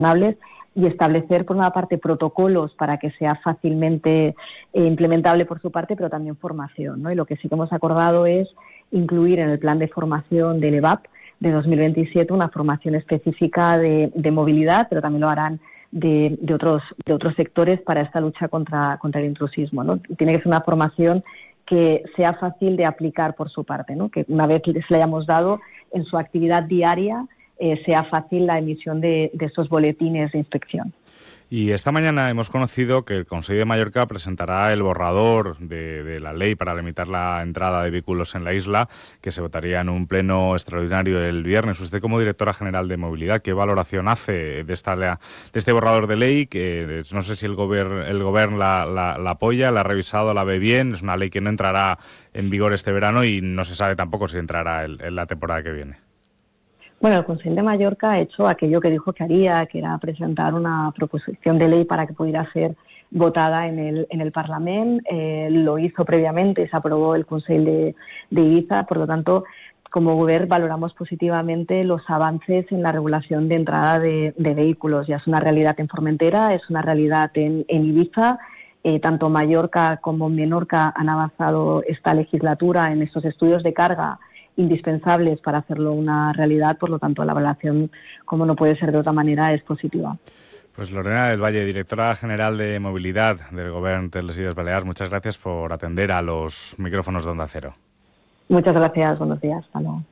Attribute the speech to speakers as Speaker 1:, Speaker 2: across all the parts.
Speaker 1: y establecer, por una parte, protocolos para que sea fácilmente implementable por su parte, pero también formación, ¿no? Y lo que sí que hemos acordado es incluir en el plan de formación del EVAP de 2027 una formación específica de movilidad, pero también lo harán de otros sectores para esta lucha contra el intrusismo, ¿no? Tiene que ser una formación que sea fácil de aplicar por su parte, ¿no? Que una vez se le hayamos dado en su actividad diaria sea fácil la emisión de estos boletines de inspección.
Speaker 2: Y esta mañana hemos conocido que el Consell de Mallorca presentará el borrador de la ley para limitar la entrada de vehículos en la isla, que se votaría en un pleno extraordinario el viernes. Usted, como directora general de Movilidad, ¿qué valoración hace de este borrador de ley? Que no sé si el gobierno la apoya, la ha revisado, la ve bien. Es una ley que no entrará en vigor este verano y no se sabe tampoco si entrará en la temporada que viene.
Speaker 1: Bueno, el Consell de Mallorca ha hecho aquello que dijo que haría, que era presentar una proposición de ley para que pudiera ser votada en el Parlament. Lo hizo previamente, se aprobó el Consell de Ibiza, por lo tanto, como Govern valoramos positivamente los avances en la regulación de entrada de vehículos. Ya es una realidad en Formentera, es una realidad en Ibiza. Tanto Mallorca como Menorca han avanzado esta legislatura en estos estudios de carga indispensables para hacerlo una realidad, por lo tanto la valoración, como no puede ser de otra manera, es positiva.
Speaker 2: Pues Lorena del Valle, directora general de Movilidad del Gobierno de les Illes Balears, muchas gracias por atender a los micrófonos de Onda Cero.
Speaker 1: Muchas gracias, buenos días, hasta luego.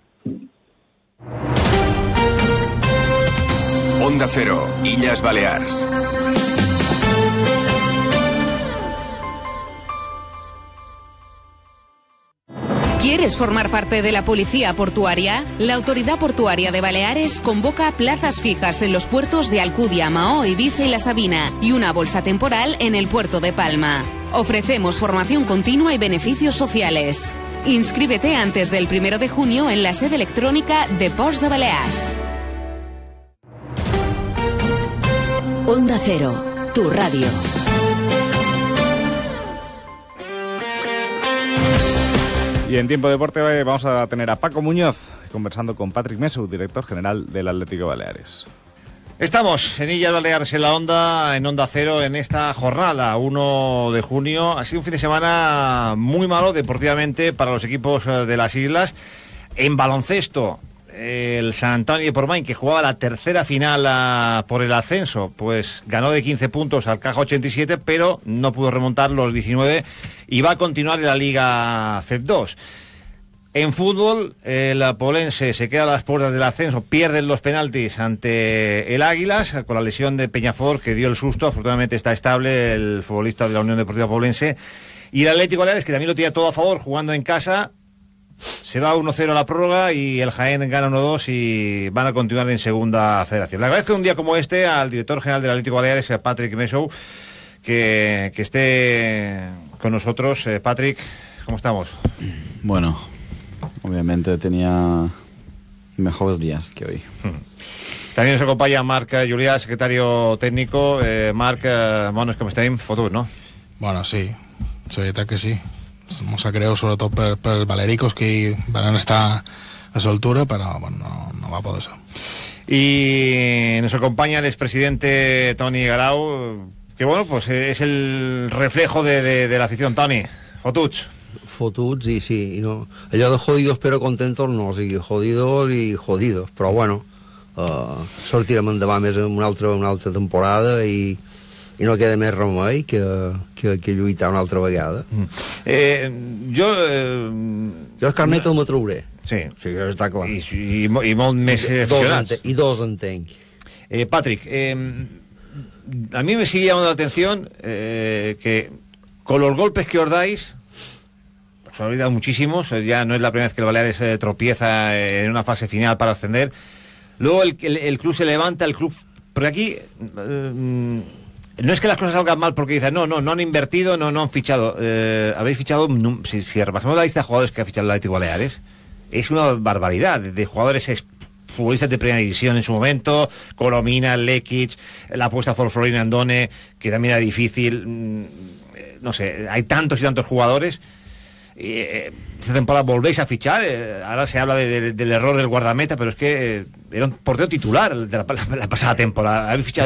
Speaker 3: Onda Cero, Illes Balears.
Speaker 4: ¿Quieres formar parte de la Policía Portuaria? La Autoridad Portuaria de Baleares convoca plazas fijas en los puertos de Alcudia, Mahó, Eivissa y La Sabina y una bolsa temporal en el puerto de Palma. Ofrecemos formación continua y beneficios sociales. Inscríbete antes del 1 de junio en la sede electrónica de Ports de Balears.
Speaker 5: Onda Cero, tu radio.
Speaker 2: Y en Tiempo Deporte vamos a tener a Paco Muñoz conversando con Patrick Mesou, director general del Atlético Baleares.
Speaker 6: Estamos en Illes Balears en la Onda, en Onda Cero, en esta jornada 1 de junio. Ha sido un fin de semana muy malo deportivamente para los equipos de las islas. En baloncesto, el Sant Antoni de Portmany, que jugaba la tercera final por el ascenso, pues ganó de 15 puntos al Caja 87, pero no pudo remontar los 19 y va a continuar en la Liga FEP 2. En fútbol, el Poblense se queda a las puertas del ascenso, pierden los penaltis ante el Águilas, con la lesión de Peñafort, que dio el susto. Afortunadamente está estable el futbolista de la Unión Deportiva Poblense. Y el Atlético Baleares, que también lo tenía todo a favor, jugando en casa, se va 1-0 a la prórroga y el Jaén gana 1-2 y van a continuar en segunda federación. Le agradezco un día como este al director general del Atlético Baleares, a Patrick Mesou, que esté con nosotros. Patrick, ¿cómo estamos?
Speaker 7: Bueno, obviamente tenía mejores días que hoy.
Speaker 6: También nos acompanya Marc Julià, secretario técnico. Marc, bones com estem? Fotut, no?
Speaker 8: Bueno, sí, la veritat que sí. Ens sap greu, sobretot per Valericos, que van estar a su altura, però bueno, no va poder ser.
Speaker 6: Y nos acompaña el expresidente Toni Garau, que bueno, pues es el reflejo de la afición. Toni, fotuts.
Speaker 9: Fotuts i sí, i no. Allò de jodidos pero contentos no, o sigui, jodidos i jodidos, però bueno, sortirem endavant més en una altra temporada i no queda més remei que lluitar una altra vegada.
Speaker 6: Jo
Speaker 9: el carnet el me trauré.
Speaker 6: Sí,
Speaker 9: està clar.
Speaker 6: I molt més aficionats.
Speaker 9: I dos entenc.
Speaker 6: Patrick, a mí me sigue llamando la atención que con los golpes que os dais, os habéis dado muchísimos, ya no es la primera vez que el Baleares tropieza en una fase final para ascender. Luego el club se levanta, el club... Porque aquí... no es que las cosas salgan mal porque dicen, no han invertido, no han fichado. Habéis fichado, si repasamos la lista de jugadores que ha fichado el Atlético Baleares, es una barbaridad de jugadores futbolistas de primera división en su momento, Coromina, Lekic, la apuesta por Florin Andone, que también era difícil. No sé, hay tantos y tantos jugadores. Esta temporada volvéis a fichar. Ahora se habla del error del guardameta, pero es que era un portero titular de la pasada temporada. Habéis fichado